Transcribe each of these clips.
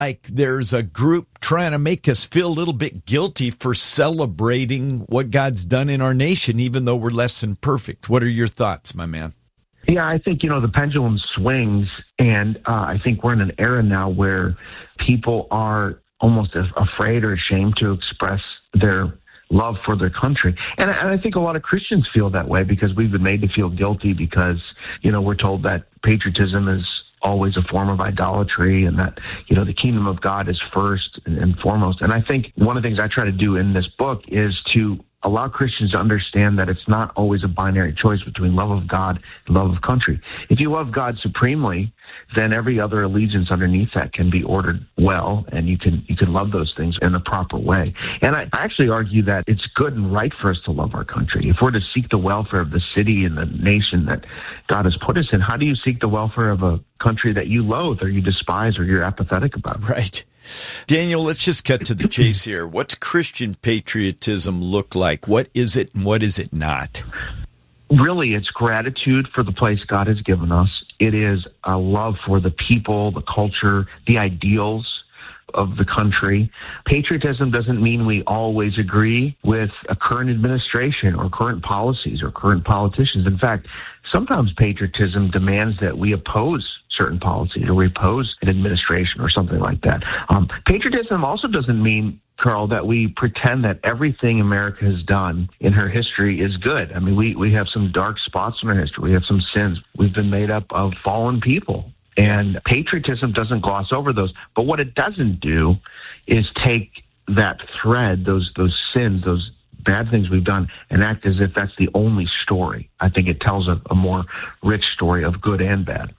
like there's a group trying to make us feel a little bit guilty for celebrating what God's done in our nation, even though we're less than perfect. What are your thoughts, my man? Yeah, I think, the pendulum swings, and I think we're in an era now where people are almost afraid or ashamed to express their love for their country. And I think a lot of Christians feel that way because we've been made to feel guilty because, we're told that patriotism is always a form of idolatry and that, the kingdom of God is first and foremost. And I think one of the things I try to do in this book is to allow Christians to understand that it's not always a binary choice between love of God and love of country. If you love God supremely, then every other allegiance underneath that can be ordered well, and you can love those things in the proper way. And I actually argue that it's good and right for us to love our country. If we're to seek the welfare of the city and the nation that God has put us in, how do you seek the welfare of a country that you loathe or you despise or you're apathetic about? Right. Daniel, let's just cut to the chase here. What's Christian patriotism look like? What is it and what is it not? Really, it's gratitude for the place God has given us. It is a love for the people, the culture, the ideals of the country. Patriotism doesn't mean we always agree with a current administration or current policies or current politicians. In fact, sometimes patriotism demands that we oppose certain policies or we oppose an administration or something like that. Patriotism also doesn't mean, Carl, that we pretend that everything America has done in her history is good. I mean, we have some dark spots in our history. We have some sins. We've been made up of fallen people. And patriotism doesn't gloss over those. But what it doesn't do is take that thread, those sins, those bad things we've done, and act as if that's the only story. I think it tells a more rich story of good and bad.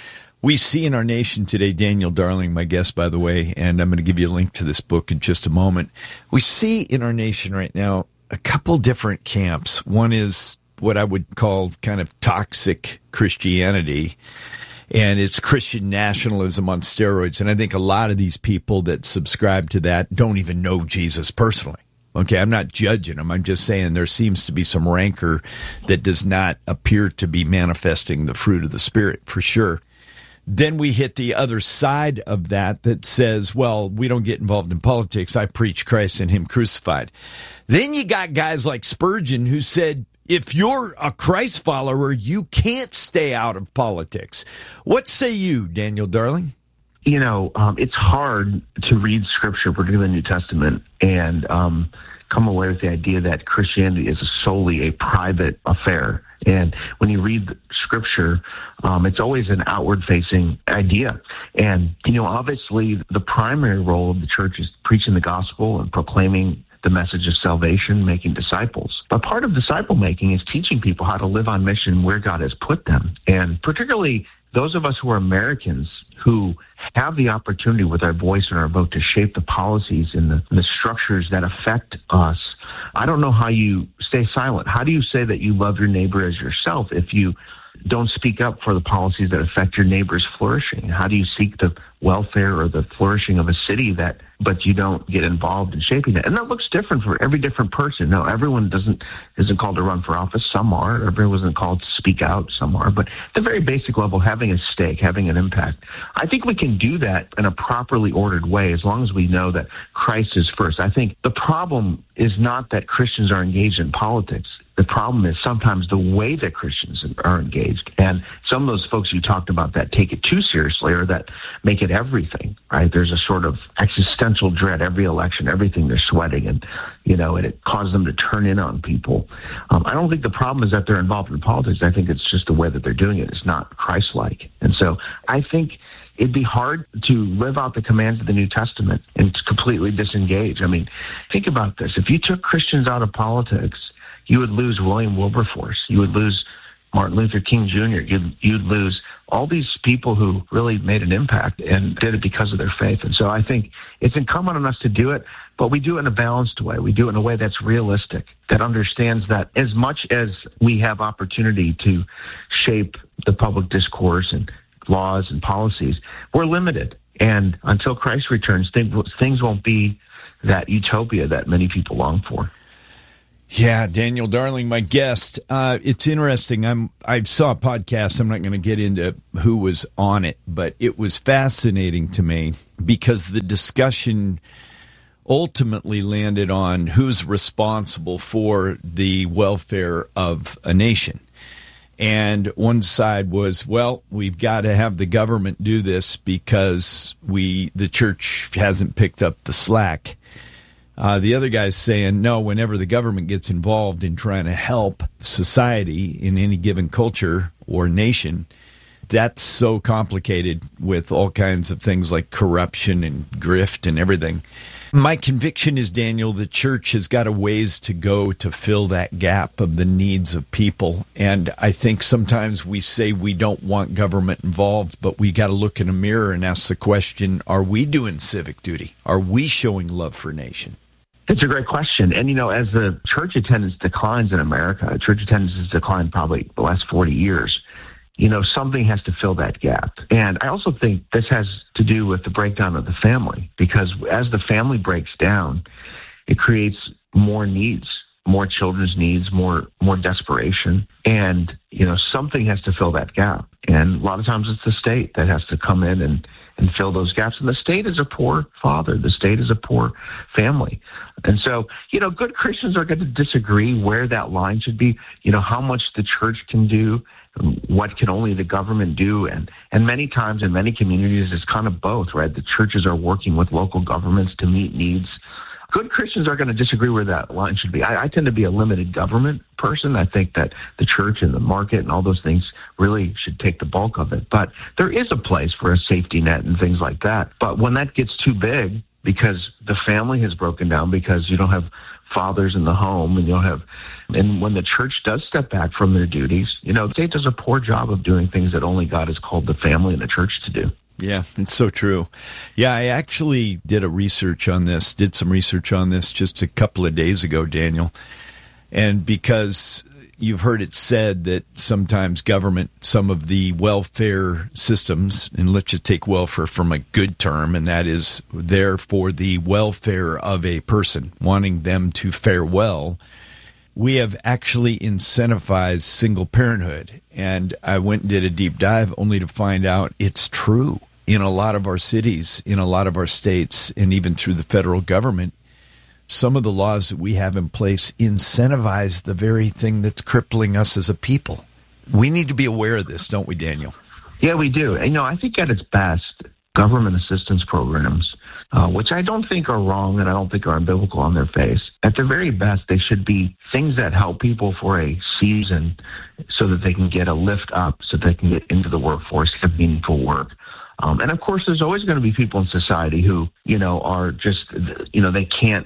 We see in our nation today, Daniel Darling, my guest, by the way, and I'm going to give you a link to this book in just a moment. We see in our nation right now a couple different camps. One is what I would call kind of toxic Christianity, and it's Christian nationalism on steroids. And I think a lot of these people that subscribe to that don't even know Jesus personally. Okay, I'm not judging them. I'm just saying there seems to be some rancor that does not appear to be manifesting the fruit of the Spirit, for sure. Then we hit the other side of that says, well, we don't get involved in politics. I preach Christ and Him crucified. Then you got guys like Spurgeon who said, if you're a Christ follower, you can't stay out of politics. What say you, Daniel Darling? It's hard to read Scripture, particularly the New Testament, and come away with the idea that Christianity is solely a private affair. And when you read Scripture, it's always an outward-facing idea. And, obviously, the primary role of the church is preaching the gospel and proclaiming the message of salvation, making disciples. But part of disciple making is teaching people how to live on mission where God has put them. And particularly those of us who are Americans who have the opportunity with our voice and our vote to shape the policies and the structures that affect us. I don't know how you stay silent. How do you say that you love your neighbor as yourself if you don't speak up for the policies that affect your neighbor's flourishing? How do you seek the welfare or the flourishing of a city but you don't get involved in shaping it? And that looks different for every different person. No, everyone isn't called to run for office. Some are. Everyone isn't called to speak out. Some are. But at the very basic level, having a stake, having an impact. I think we can do that in a properly ordered way as long as we know that Christ is first. I think the problem is not that Christians are engaged in politics. The problem is sometimes the way that Christians are engaged. And some of those folks you talked about that take it too seriously or that make it everything, right? There's a sort of existential dread every election, everything they're sweating, and it causes them to turn in on people. I don't think the problem is that they're involved in politics. I think it's just the way that they're doing it. It's not Christ-like. And so I think it'd be hard to live out the commands of the New Testament and completely disengage. I mean, think about this. If you took Christians out of politics, you would lose William Wilberforce. You would lose Martin Luther King Jr. You'd lose all these people who really made an impact and did it because of their faith. And so I think it's incumbent on us to do it, but we do it in a balanced way. We do it in a way that's realistic, that understands that as much as we have opportunity to shape the public discourse and laws and policies, we're limited. And until Christ returns, things won't be that utopia that many people long for. Yeah, Daniel Darling, my guest. It's interesting. I saw a podcast. I'm not going to get into who was on it, but it was fascinating to me because the discussion ultimately landed on who's responsible for the welfare of a nation. And one side was, well, we've got to have the government do this because the church hasn't picked up the slack. The other guy's saying, no, whenever the government gets involved in trying to help society in any given culture or nation, that's so complicated with all kinds of things like corruption and grift and everything. My conviction is, Daniel, the church has got a ways to go to fill that gap of the needs of people. And I think sometimes we say we don't want government involved, but we got to look in a mirror and ask the question, are we doing civic duty? Are we showing love for nation? It's a great question. And, as the church attendance declines in America, church attendance has declined probably the last 40 years, something has to fill that gap. And I also think this has to do with the breakdown of the family, because as the family breaks down, it creates more needs, more children's needs, more desperation. And, something has to fill that gap. And a lot of times it's the state that has to come in and fill those gaps. And the state is a poor father. The state is a poor family. And so, good Christians are going to disagree where that line should be, how much the church can do, what can only the government do. And many times in many communities, it's kind of both, right? The churches are working with local governments to meet needs. Good Christians are going to disagree where that line should be. I tend to be a limited government person. I think that the church and the market and all those things really should take the bulk of it. But there is a place for a safety net and things like that. But when that gets too big, because the family has broken down, because you don't have fathers in the home, and when the church does step back from their duties, the state does a poor job of doing things that only God has called the family and the church to do. Yeah, it's so true. Yeah, I actually did some research on this just a couple of days ago, Daniel. And because you've heard it said that sometimes government, some of the welfare systems, and let's just take welfare from a good term, and that is there for the welfare of a person, wanting them to fare well. We have actually incentivized single parenthood. And I went and did a deep dive only to find out it's true. In a lot of our cities, in a lot of our states, and even through the federal government, some of the laws that we have in place incentivize the very thing that's crippling us as a people. We need to be aware of this, don't we, Daniel? Yeah, we do. I think at its best, government assistance programs, which I don't think are wrong and I don't think are unbiblical on their face, at their very best, they should be things that help people for a season so that they can get a lift up, so they can get into the workforce, have meaningful work. And of course, there's always going to be people in society who, are just, they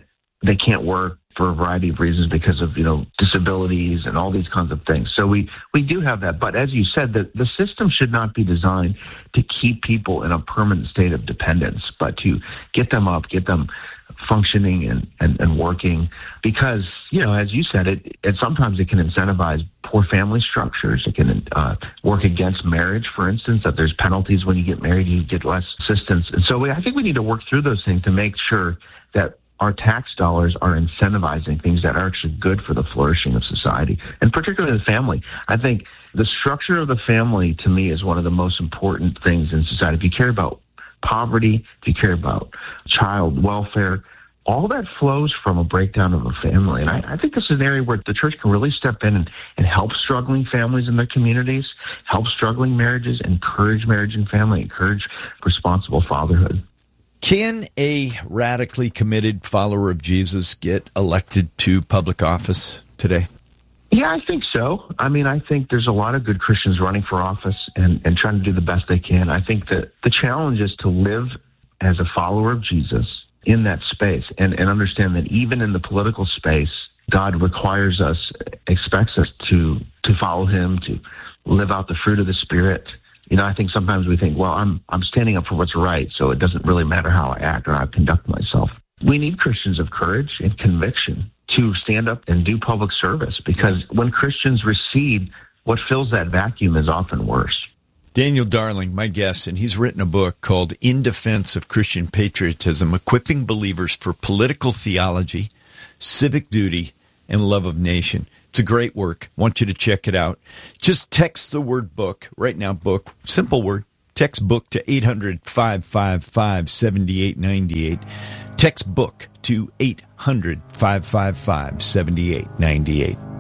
can't work for a variety of reasons because of, disabilities and all these kinds of things. So we do have that. But as you said, the system should not be designed to keep people in a permanent state of dependence, but to get them up, get them functioning and working, because, as you said, it sometimes it can incentivize poor family structures. It can work against marriage, for instance, that there's penalties when you get married, you get less assistance. And so I think we need to work through those things to make sure that our tax dollars are incentivizing things that are actually good for the flourishing of society, and particularly the family. I think the structure of the family, to me, is one of the most important things in society. If you care about poverty, if you care about child welfare, all that flows from a breakdown of a family. And I think this is an area where the church can really step in and help struggling families in their communities, help struggling marriages, encourage marriage and family, encourage responsible fatherhood. Can a radically committed follower of Jesus get elected to public office today? Yeah, I think so. I think there's a lot of good Christians running for office and trying to do the best they can. I think that the challenge is to live as a follower of Jesus in that space and understand that even in the political space, God requires us, expects us to follow him, to live out the fruit of the Spirit. I think sometimes we think, well, I'm standing up for what's right, so it doesn't really matter how I act or how I conduct myself. We need Christians of courage and conviction to stand up and do public service, because when Christians recede, what fills that vacuum is often worse. Daniel Darling, my guest, and he's written a book called In Defense of Christian Patriotism, Equipping Believers for Political Theology, Civic Duty, and love of nation. It's a great work. I want you to check it out. Just text the word book right now, book, simple word. Text book to 800-555-7898. Text book to 800-555-7898.